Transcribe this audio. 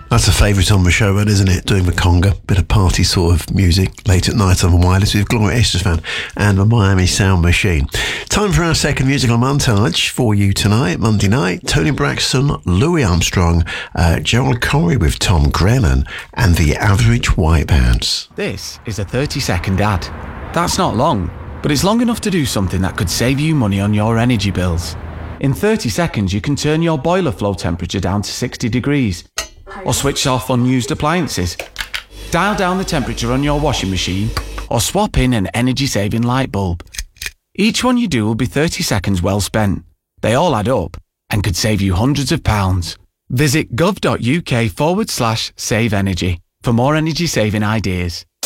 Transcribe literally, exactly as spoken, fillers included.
That's a favourite on the show, isn't it? Doing the conga, bit of party sort of music late at night on the wireless with Gloria Estefan and the Miami Sound Machine. Time for our second musical montage for you tonight, Monday night. Tony Braxton, Louis Armstrong, uh, Gerald Corey with Tom Grennan and the Average White Bands. This is a thirty second ad. That's not long, but it's long enough to do something that could save you money on your energy bills. In thirty seconds, you can turn your boiler flow temperature down to sixty degrees. Or switch off unused appliances. Dial down the temperature on your washing machine or swap in an energy-saving light bulb. Each one you do will be thirty seconds well spent. They all add up and could save you hundreds of pounds. Visit gov.uk forward slash save energy for more energy-saving ideas.